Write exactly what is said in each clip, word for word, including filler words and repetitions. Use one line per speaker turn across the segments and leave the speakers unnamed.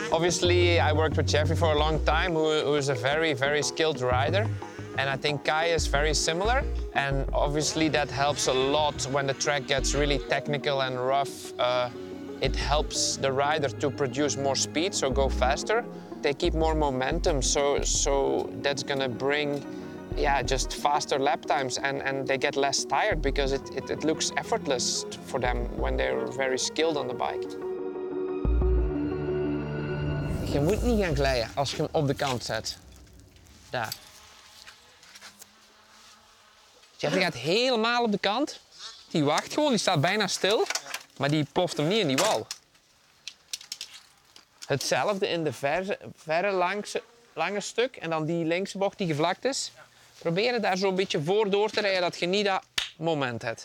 Obviously, I worked with Jeffrey for a long time, who, who is a very, very skilled rider. And I think Kai is very similar. And obviously that helps a lot when the track gets really technical and rough. Uh, it helps the rider to produce more speed, so go faster. They keep more momentum, so, so that's gonna bring yeah, just faster lap times, and, and they get less tired because it, it, it looks effortless for them when they're very skilled on the bike. Je moet niet gaan glijden als je hem op de kant zet. Daar. Jeffrey gaat helemaal op de kant. Die wacht gewoon, die staat bijna stil. Maar die ploft hem niet in die wal. Hetzelfde in de verre, verre langse, lange stuk. En dan die linkse bocht die gevlakt is. Probeer daar zo'n beetje voor door te rijden dat je niet dat moment hebt.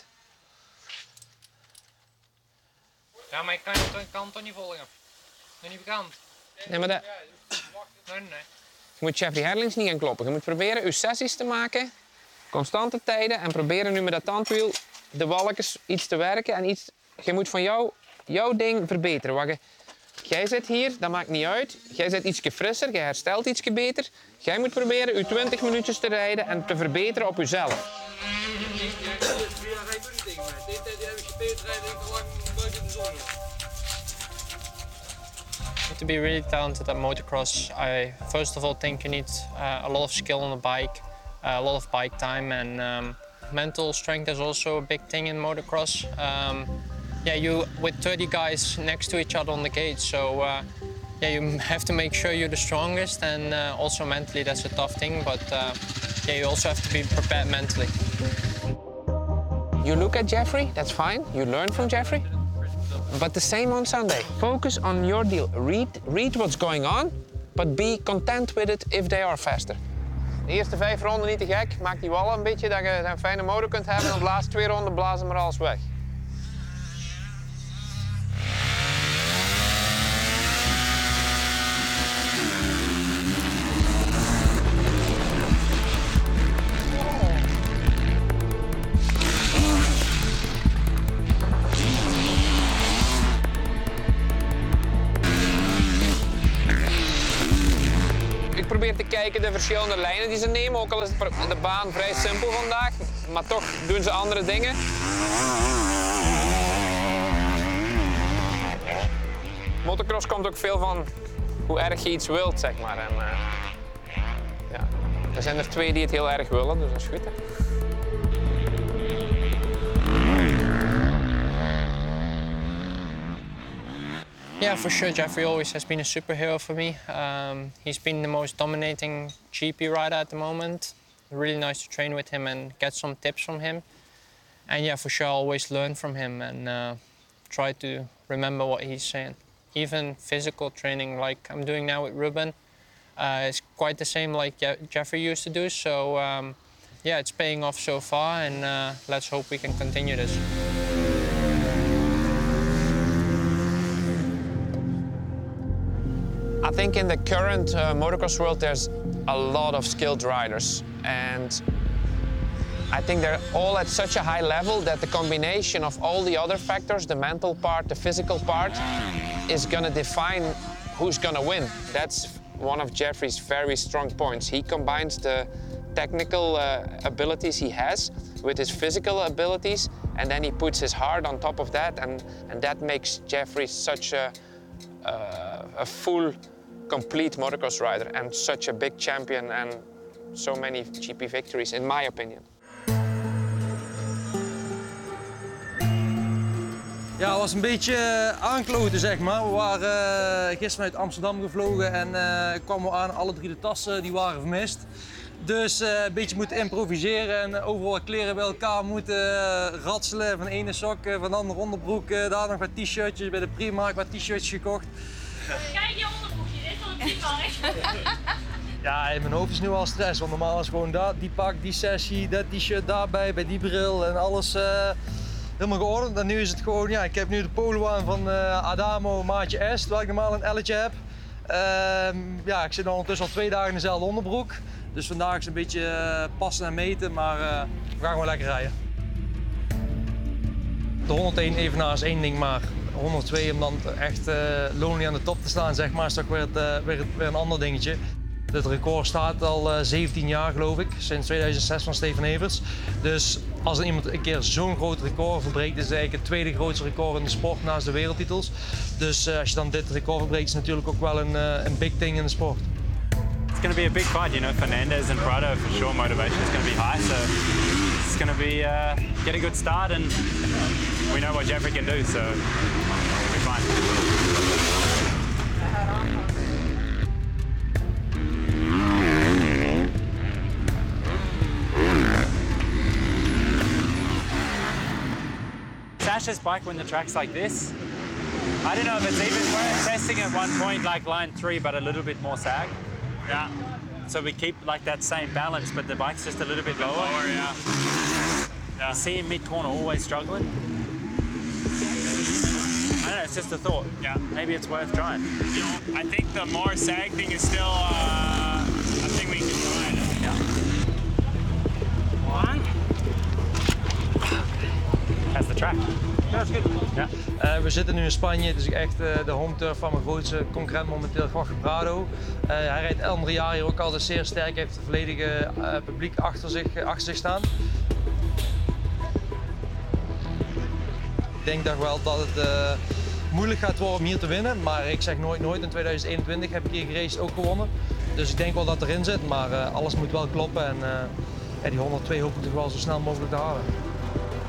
Ja, maar ik kan je kan toch niet volgen. Ben niet bekend.
Nee, maar dat...
Nee, nee.
Je moet Jeffrey Herlings niet gaan kloppen. Je moet proberen je sessies te maken, constante tijden, en proberen nu met dat tandwiel de walkjes iets te werken en iets... Je moet van jou, jouw ding verbeteren. Wat je... Jij zit hier, dat maakt niet uit. Jij zit ietsje frisser, jij herstelt ietsje beter. Jij moet proberen je twintig minuutjes te rijden en te verbeteren op jezelf.
To be really talented at motocross, I first of all think you need uh, a lot of skill on the bike, uh, a lot of bike time, and um, mental strength is also a big thing in motocross. Um, yeah, you with thirty guys next to each other on the gate, so uh, yeah, you have to make sure you're the strongest, and uh, also mentally that's a tough thing. But uh, yeah, you also have to be prepared mentally.
You look at Jeffrey, that's fine. You learn from Jeffrey. But the same on Sunday. Focus on your deal. Read, read what's going on, but be content with it if they are faster. De eerste vijf ronden niet te gek. Maak die wallen een beetje dat je een fijne motor kunt hebben. En op de laatste twee ronden blazen maar alles weg. Ik probeer te kijken de verschillende lijnen die ze nemen, ook al is de baan vrij simpel vandaag, maar toch doen ze andere dingen. Motocross komt ook veel van hoe erg je iets wilt, zeg maar. En, uh, ja. Er zijn er twee die het heel erg willen, dus dat is goed. Hè?
Yeah, for sure, Jeffrey always has been a superhero for me. Um, he's been the most dominating G P rider at the moment. Really nice to train with him and get some tips from him. And yeah, for sure, I always learn from him and uh, try to remember what he's saying. Even physical training, like I'm doing now with Ruben, uh, it's quite the same like Je Jeffrey used to do. So um, yeah, it's paying off so far, and uh, let's hope we can continue this.
I think in the current uh, motocross world there's a lot of skilled riders, and I think they're all at such a high level that the combination of all the other factors, the mental part, the physical part, is gonna define who's gonna win. That's one of Jeffrey's very strong points. He combines the technical uh, abilities he has with his physical abilities, and then he puts his heart on top of that, and, and that makes Jeffrey such a, uh, a full, complete motocross rider and such a big champion and so many G P victories, in my opinion.
Ja, het was een beetje aankloten, zeg maar. We waren uh, gisteren uit Amsterdam gevlogen en uh, kwamen we aan, alle drie de tassen die waren vermist. Dus uh, een beetje moeten improviseren en overal kleren bij elkaar moeten uh, ratselen. Van de ene sok, uh, van de andere onderbroek, uh, daar nog wat t-shirtjes, bij de Primark wat t-shirtjes gekocht.
Kijk je onderbroekje, dit is van de Primark.
Ja, in mijn hoofd is nu al stress, want normaal is gewoon dat, die pak, die sessie, dat t-shirt daarbij, bij die bril en alles uh, helemaal geordend. En nu is het gewoon, ja, ik heb nu de polo aan van uh, Adamo maatje S, waar ik normaal een L'tje heb. Uh, ja, ik zit nu ondertussen al twee dagen in dezelfde onderbroek. Dus vandaag is het een beetje uh, passen en meten, maar uh, we gaan gewoon lekker rijden. De honderdéén evenaar is één ding, maar honderdtwee om dan echt uh, lonely aan de top te staan, zeg maar, is toch weer, het, uh, weer, weer een ander dingetje. Het record staat al uh, zeventien jaar, geloof ik, sinds tweeduizend zes van Steven Evers. Dus als er iemand een keer zo'n groot record verbreekt, is het eigenlijk het tweede grootste record in de sport naast de wereldtitels. Dus uh, als je dan dit record verbreekt, is het natuurlijk ook wel een, uh, een big thing in de sport.
It's going to be a big fight, you know. Fernandez and Prado, for sure, motivation is going to be high. So it's going to be uh, get a good start, and we know what Jeffrey can do, so we'll be fine. Sasha's bike when the track's like this, I don't know if it's even worth testing at one point like line three, but a little bit more sag. Yeah. So we keep like that same balance, but the bike's just a little bit lower. Lower, yeah. Yeah. You see him mid-corner always struggling. I don't know, it's just a thought. Yeah. Maybe it's worth trying. You know, I think the more sag thing is still uh, a thing we can try. Yeah. One. That's the track. That's good. Ja.
Uh, we zitten nu in Spanje, het is echt uh, de home turf van mijn grootste concurrent momenteel, Jorge Prado. Uh, hij rijdt el andere jaar hier ook altijd zeer sterk, heeft het volledige uh, publiek achter zich, uh, achter zich staan. Ik denk toch wel dat het uh, moeilijk gaat worden om hier te winnen, maar ik zeg nooit nooit. In tweeduizend eenentwintig heb ik hier geraced, ook gewonnen. Dus ik denk wel dat erin zit, maar uh, alles moet wel kloppen en uh, ja, die honderdtwee hoop ik toch wel zo snel mogelijk te halen.